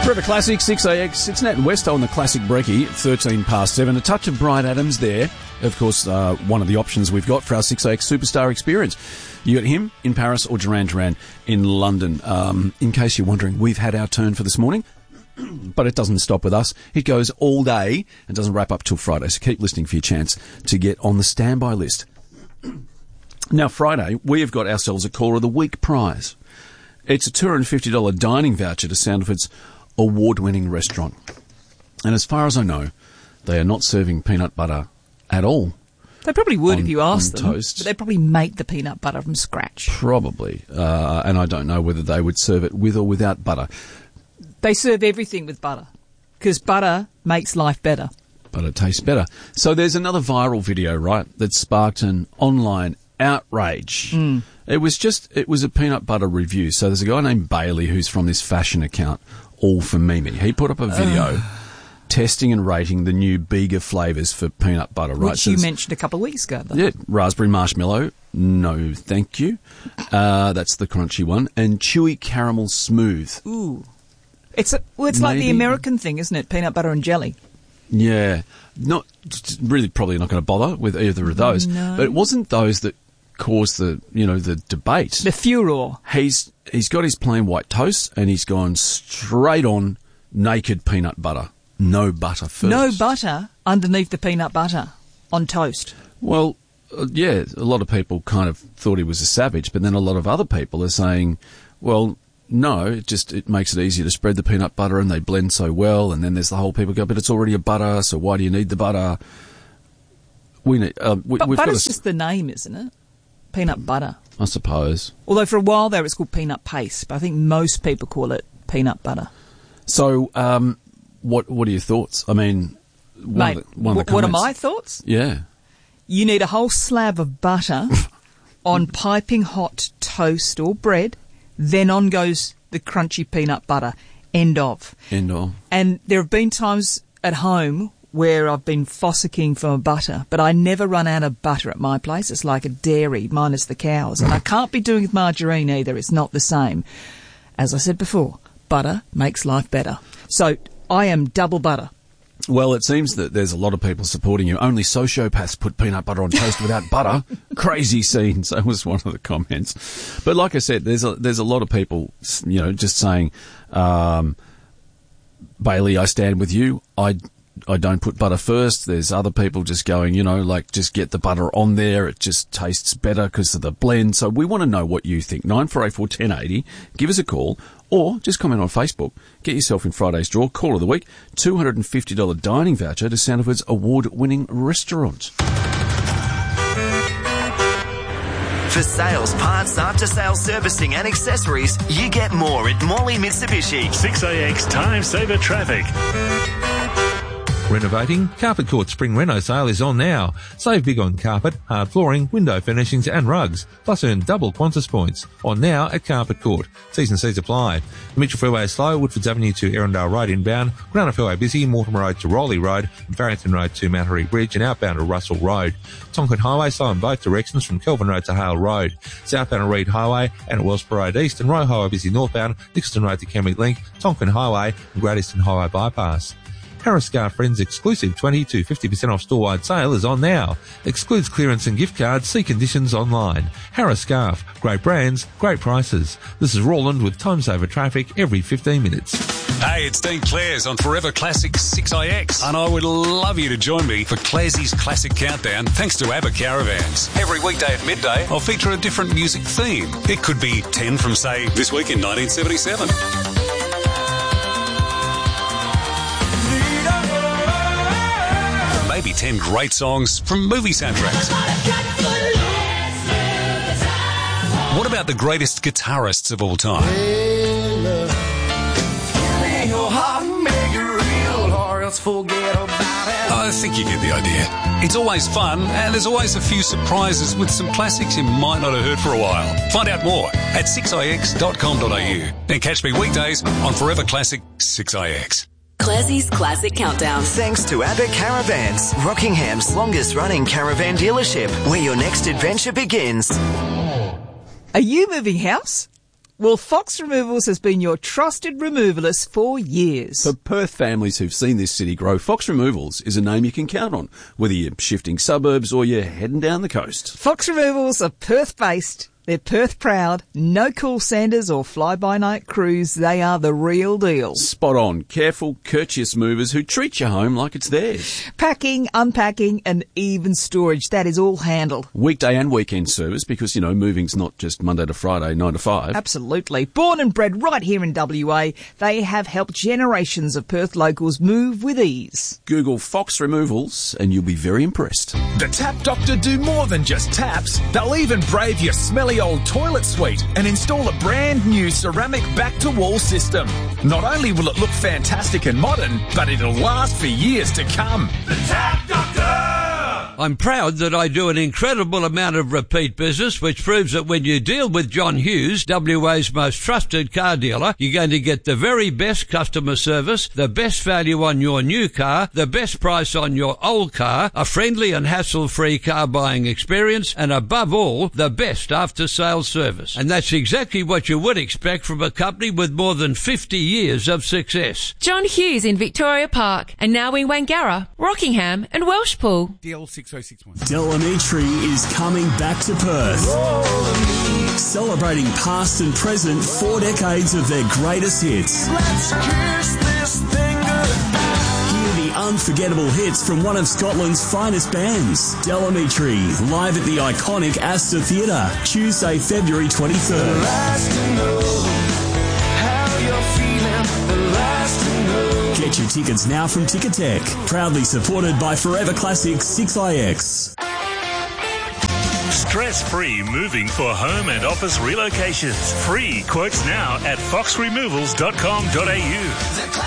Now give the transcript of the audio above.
Forever Classic, 6AX. It's Nat and Westo on the Classic Brekkie, 13 past 7. A touch of Bryan Adams there. Of course, one of the options we've got for our 6AX Superstar experience. You got him in Paris or Duran Duran in London. In case you're wondering, we've had our turn for this morning, but it doesn't stop with us. It goes all day and doesn't wrap up till Friday, so keep listening for your chance to get on the standby list. Now, Friday, we have got ourselves a Caller of the Week prize. It's a $250 dining voucher to Soundford's award-winning restaurant. And as far as I know, they are not serving peanut butter at all. They probably would if you asked them, toast. But they probably make the peanut butter from scratch. Probably. And I don't know whether they would serve it with or without butter. They serve everything with butter, because butter makes life better. But it tastes better. So there's another viral video, right, that sparked an online outrage. It was a peanut butter review. So there's a guy named Bailey who's from this fashion account, All for Mimi. He put up a video testing and rating the new Bega flavours for peanut butter, right? Which you mentioned a couple of weeks ago, though. Yeah, raspberry marshmallow, no thank you. That's the crunchy one. And chewy caramel smooth. Ooh. It's like the American thing, isn't it? Peanut butter and jelly. Yeah. Probably not going to bother with either of those. No. But it wasn't those that caused the debate. The furor. He's got his plain white toast and he's gone straight on naked peanut butter. No butter first. No butter underneath the peanut butter on toast. Well, yeah, a lot of people kind of thought he was a savage, but then a lot of other people are saying, well, no, it makes it easier to spread the peanut butter and they blend so well, and then there's the whole people go, but it's already a butter, so why do you need the butter? Butter's just the name, isn't it? Peanut butter. I suppose. Although for a while there it's called peanut paste, but I think most people call it peanut butter. So, what are your thoughts? I mean, what are my thoughts? Yeah. You need a whole slab of butter on piping hot toast or bread, then on goes the crunchy peanut butter. End of. And there have been times at home where I've been fossicking for butter, but I never run out of butter at my place. It's like a dairy minus the cows. And I can't be doing with margarine either. It's not the same. As I said before, butter makes life better. So I am double butter. Well, it seems that there's a lot of people supporting you. Only sociopaths put peanut butter on toast without butter. Crazy scenes. That was one of the comments. But like I said, there's a lot of people, just saying, Bailey, I stand with you. I don't put butter first. There's other people just going, just get the butter on there. It just tastes better because of the blend. So we want to know what you think. 9484 1080. Give us a call or just comment on Facebook. Get yourself in Friday's draw. Call of the week. $250 dining voucher to Soundford's award-winning restaurant. For sales, parts, after-sales servicing and accessories, you get more at Morley Mitsubishi. 6AX Time Saver Traffic. Renovating? Carpet Court Spring Reno sale is on now. Save big on carpet, hard flooring, window furnishings and rugs. Plus earn double Qantas points. On now at Carpet Court. T's and C's apply. The Mitchell Freeway is slow. Woodfords Avenue to Erindale Road inbound. Granite Freeway busy. Mortimer Road to Rowley Road. And Farrington Road to Mount Harry Bridge and outbound to Russell Road. Tonkin Highway slow in both directions from Kelvin Road to Hale Road. Southbound to Reed Highway and at Wellsborough Road East. And Roe Highway busy northbound. Nixon Road to Kemmery Link. Tonkin Highway and Great Eastern Highway bypass. Harris Scarf Friends exclusive 20 to 50% off store-wide sale is on now. Excludes clearance and gift cards. See conditions online. Harris Scarf. Great brands, great prices. This is Roland with Time Saver Traffic every 15 minutes. Hey, it's Dean Clares on Forever Classic 6IX, and I would love you to join me for Clarsey's Classic Countdown thanks to ABBA Caravans. Every weekday at midday, I'll feature a different music theme. It could be 10 from, say, this week in 1977. Maybe 10 great songs from movie soundtracks. What about the greatest guitarists of all time? I think you get the idea. It's always fun, and there's always a few surprises with some classics you might not have heard for a while. Find out more at 6ix.com.au and catch me weekdays on Forever Classic 6ix. Classie's Classic Countdown. Thanks to ABBA Caravans, Rockingham's longest-running caravan dealership, where your next adventure begins. Are you moving house? Well, Fox Removals has been your trusted removalist for years. For Perth families who've seen this city grow, Fox Removals is a name you can count on, whether you're shifting suburbs or you're heading down the coast. Fox Removals are Perth-based. They're Perth proud, no call Sanders or fly-by-night crews. They are the real deal. Spot on. Careful, courteous movers who treat your home like it's theirs. Packing, unpacking and even storage. That is all handled. Weekday and weekend service because, you know, moving's not just Monday to Friday, 9 to 5. Absolutely. Born and bred right here in WA, they have helped generations of Perth locals move with ease. Google Fox Removals and you'll be very impressed. The Tap Doctor do more than just taps. They'll even brave your smelly old toilet suite and install a brand new ceramic back-to-wall system. Not only will it look fantastic and modern, but it'll last for years to come. The Tap Doctor! I'm proud that I do an incredible amount of repeat business, which proves that when you deal with John Hughes, WA's most trusted car dealer, you're going to get the very best customer service, the best value on your new car, the best price on your old car, a friendly and hassle-free car buying experience, and above all, the best after-sales service. And that's exactly what you would expect from a company with more than 50 years of success. John Hughes in Victoria Park, and now in Wangara, Rockingham and Welshpool. Delamitri is coming back to Perth, celebrating past and present 4 decades of their greatest hits. Let's kiss this thing goodbye. Hear the unforgettable hits from one of Scotland's finest bands, Delamitri, live at the iconic Astor Theatre, Tuesday, February 23rd. Get your tickets now from Ticketek, proudly supported by Forever Classic 6IX. Stress-free moving for home and office relocations. Free quotes now at foxremovals.com.au.